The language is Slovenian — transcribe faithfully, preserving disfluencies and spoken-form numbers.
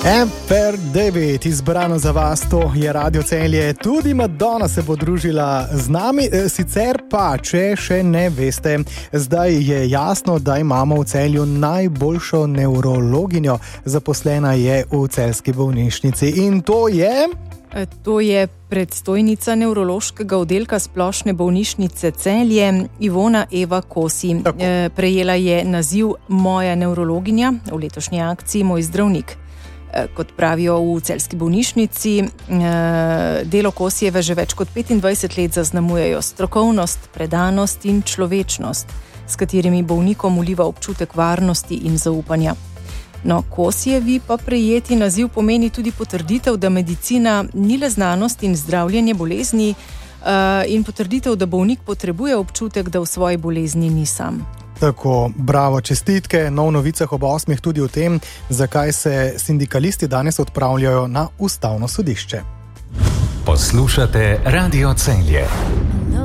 Emperor David, izbrano za vas, to je Radio Celje. Tudi Madonna se bo družila z nami, sicer pa, če še ne veste, zdaj je jasno, da imamo v Celju najboljšo nevrologinjo, zaposlena je v celjski bolnišnici in to je... To je predstojnica nevrološkega oddelka Splošne bolnišnice Celje, Ivona Eva Kosi. Tako. Prejela je naziv Moja nevrologinja v letošnji akciji Moj zdravnik. Kot pravijo v celjski bolnišnici, delo Kosijeve že več kot petindvajset let zaznamujejo strokovnost, predanost in človečnost, s katerimi bolnikom vliva občutek varnosti in zaupanja. No, Kosijevi pa prejeti naziv pomeni tudi potrditev, da medicina ni le znanost in zdravljenje bolezni in potrditev, da bolnik potrebuje občutek, da v svoji bolezni ni sam. Tako, bravo, čestitke. No, v novicah ob osmih tudi o tem, zakaj se sindikalisti danes odpravljajo na Ustavno sodišče. Poslušate Radio Celje.